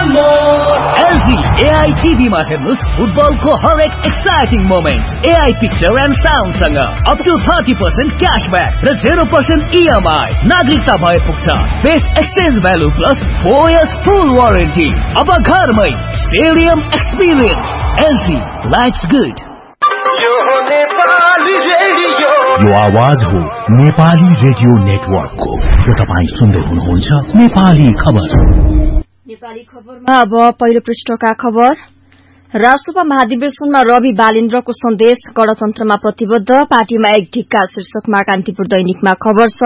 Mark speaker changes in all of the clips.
Speaker 1: LG AI TV मा हेर्नुस् फुटबलको हरेक exciting moment AI picture and sound सँग अप टु 30% क्याशब्याक र 0% EMI नागरिकता भए पुग्छ best exchange value plus 4 years फुल वारेन्टी अब घरमै stadium experience LG lives good
Speaker 2: यो
Speaker 3: आवाज हो नेपाली रेडियो नेटवर्कको र तपाई सुन्दै हुनुहुन्छ नेपाली खबर।
Speaker 4: नेपाली खबरमा अब पहिलो पृष्ठका खबर। राष्ट्रसभा महाधिवेशनमा रवि बालेन्द्रको सन्देश गणतन्त्रमा प्रतिबद्ध पार्टीमा एक ढिक्का शीर्षकमा कान्तिपुर दैनिकमा खबर छ।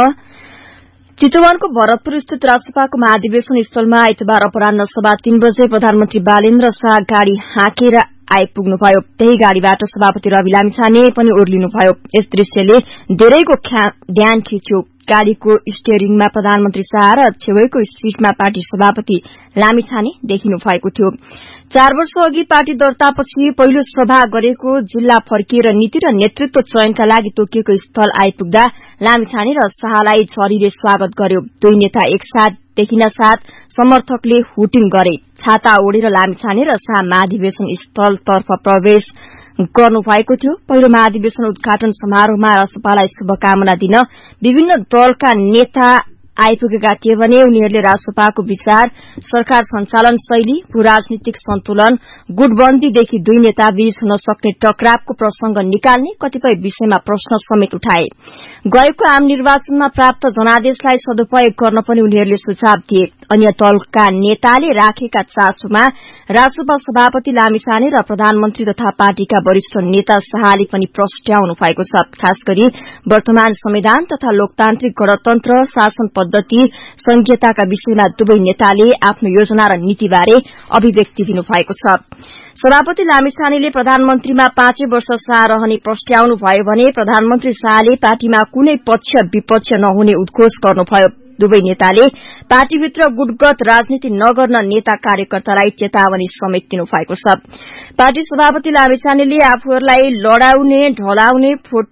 Speaker 4: चितवनको भरतपुर स्थित राष्ट्रसभाको महाधिवेशन स्थलमा आइतबार अपराह्न 3:15 बजे प्रधानमन्त्री बालेन्द्र शाह गाड़ी हाँकेर आइपुग्नुभयो। त्यही गाड़ीबाट सभापति रवि लामिछाने पनि ओर्लिनुभयो। यस दृश्यले धेरैको ध्यान खिच्यो। गाड़ीको स्टियरिङमा प्रधानमन्त्री शाह र छेउको सीटमा पार्टी सभापति लामिछाने देखिनु भएको थियो। 4 वर्ष अघि पार्टी दर्तापछि पहिलो सभा गरेको जिल्ला फर्किएर नीति र नेतृत्व चयनका लागि तोकिएको स्थल आइपुग्दा लामिछाने र शाहलाई झरीले स्वागत गर्यो। दुई नेता एकसाथ देखिन साथ समर्थकले हुटिङ गरे। छाता ओढेर लामिछाने र शाह महाधिवेशन स्थलतर्फ प्रवेश गर्नुभएको थियो। पहिलो महाधिवेशन उद्घाटन समारोहमा राष्ट्रपालाई शुभकामना दिन विभिन्न दलका नेता आइपुगेका थिए भने उनीहरूले राष्ट्रपाको विचार, सरकार सञ्चालन शैली, भू-राजनीतिक सन्तुलन, गुटबन्दीदेखि दुई नेता बीच हुन सक्ने टकरावको प्रसंग निकाल्ने कतिपय विषयमा प्रश्न समेत उठाए। गएको आम निर्वाचनमा प्राप्त जनादेशलाई सदुपयोग गर्न पनि उनीहरूले सुझाव दिए। अन्य दलका नेताले राखेका चासोमा राष्ट्रसभा सभापति लामिछाने र प्रधानमन्त्री तथा पार्टीका वरिष्ठ नेता शाहले पनि प्रस्ट्याउनु भएको छ। खास गरी वर्तमान संविधान तथा लोकतान्त्रिक गणतन्त्र, शासन पद्धति, संघीयताका विषयमा दुवै नेताले आफ्नो योजना र नीतिबारे अभिव्यक्ति दिनुभएको छ। सभापति लामिछानेले प्रधानमन्त्रीमा 5 वर्ष शाह रहने प्रस्ट्याउनु भयो भने प्रधानमन्त्री शाहले पार्टीमा कुनै पक्ष विपक्ष नहुने उद्घोष गर्नुभयो। दुवै नेताले पार्टीभित्र गुटगत राजनीति नगर्न नेता कार्यकर्तालाई चेतावनी समेत दिनुभएको छ। पार्टी सभापति लामिछानेले आफूहरूलाई लडाउने, ढलाउने,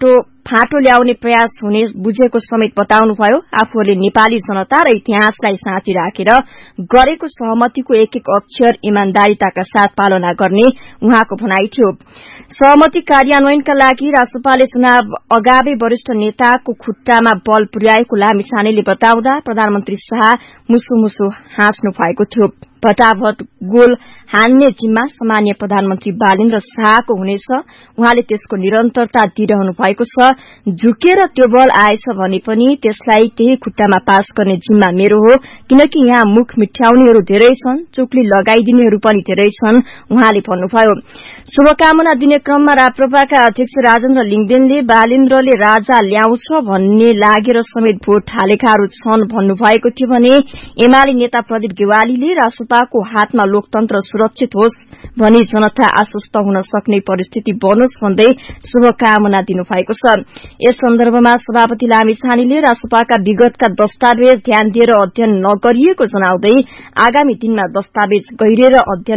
Speaker 4: फाँटो ल्याउने प्रयास हुने बुझेको समेत बताउनुभयो। आफूहरूले नेपाली जनता र इतिहासलाई साँची राखेर गरेको सहमतिको एक एक अक्षर इमानदारीताका साथ पालना गर्ने उहाँको भनाइ थियो। सहमति कार्यान्वयनका लागि राष्ट्रपालले चुनाव अगावै वरिष्ठ नेताको खुट्टामा बल पुर्याएको लामिछानेले बताउँदा प्रधानमन्त्री शाह मुसु हाँस्नु भएको थियो। भटाभट गोल हान्ने जिम्मा सामान्य प्रधानमन्त्री बालेन्द्र शाहको हुनेछ। उहाँले त्यसको निरन्तरता दिइरहनु भएको छ। झुकेर त्यो बल आएछ भने पनि त्यसलाई त्यही खुट्टामा पास गर्ने जिम्मा मेरो हो, किनकि यहाँ मुख मिठ्याउनेहरू धेरै छन्, चुक्ली लगाइदिनेहरू पनि धेरै छन्, उहाँले भन्नुभयो। शुभकामना दिने क्रममा राप्रपाका अध्यक्ष राजेन्द्र लिङदेनले बालेन्द्रले राजा ल्याउँछ भन्ने लागेर समेत भोट हालेकाहरू छन् भन्नुभएको थियो भने एमाले नेता प्रदीप गेवालीले राष्ट्रपाको हातमा लोकतन्त्र सुरक्षित होस् भनी जनता आश्वस्त हुन सक्ने परिस्थिति बनोस् भन्दै शुभकामना दिनुभएको छ। यस सन्दर्भमा सभापति लामिछानेले राष्ट्रपाका विगतका दस्तावेज ध्यान दिएर अध्ययन नगरिएको जनाउँदै आगामी दिनमा दस्तावेज गहिरेर अध्ययन